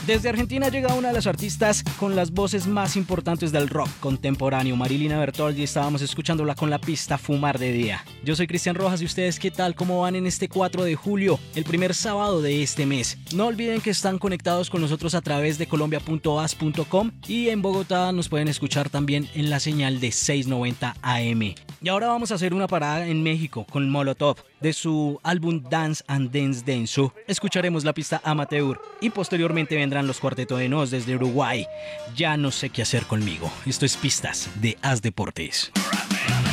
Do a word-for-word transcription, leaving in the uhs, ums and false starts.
Desde Argentina llega una de las artistas con las voces más importantes del rock contemporáneo, Marilina Bertoldi. Estábamos escuchándola con la pista Fumar de Día. Yo soy Cristian Rojas y ustedes, ¿qué tal? ¿Cómo van en este cuatro de julio, el primer sábado de este mes? No olviden que están conectados con nosotros a través de colombia punto as punto com y en Bogotá nos pueden escuchar también en la señal de seiscientos noventa A M. Y ahora vamos a hacer una parada en México con Molotov. De su álbum Dance and Dance Denso escucharemos la pista Amateur y posteriormente vendrán los Cuarteto de Nos desde Uruguay. Ya no sé qué hacer conmigo. Esto es Pistas de As Deportes.